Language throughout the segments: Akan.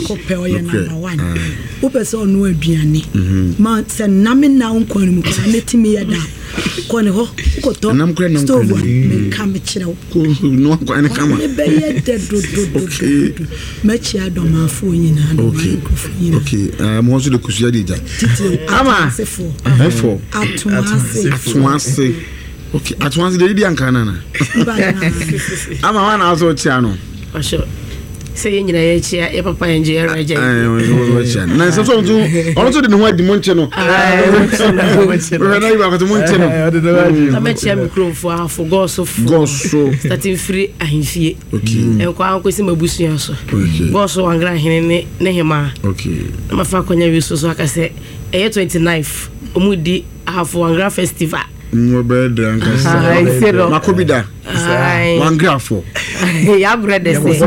baako pɛ ɔyɛ number 1 wopɛ sɛ ɔno aduane ma sɛ name na nkwan mu kora ne timi yɛ da kɔne hɔ kɔtɔ stove me ka me kyerɛ wo no nkwan kama ne bɛyɛ de do machi adomafo nyina okay mo so de kusuya de ja ama F4 atwase okay atwase de di anka na ama wana aso chia no say nyina ye chia e papa enje e reje na so so ono so de no adi monche no we na iba ko monche no na me chia microphone afo goso starting free ahimfie okay en kwa anko si mabusuan so goso wangra hene ne hema okay na mafa konya wi so akase e 29 omudi afo wangra festival no better anka makobida wangra afo ya brother say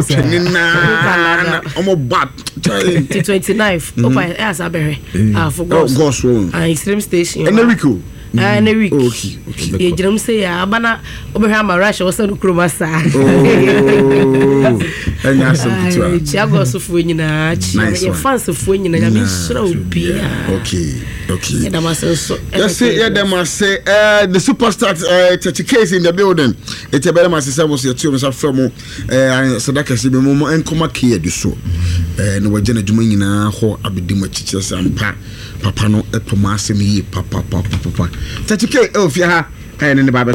omo bat 29 opa as abere for goso extreme station Enrico Enrico okay e jiram say ya bana obehwa amarasha wo sanu kroma sa enya something chia goso fu nyina chia ye fans fu nyina ya me sura obi okay so yes say the superstar Tete Case in the building it's a better massive was your team so from sadaka se be mo enkoma ke adu so no waje na dwuma nyina ho abedima chiche sampa papa no epoma asem yi papa Tete Case ofia ha ne baba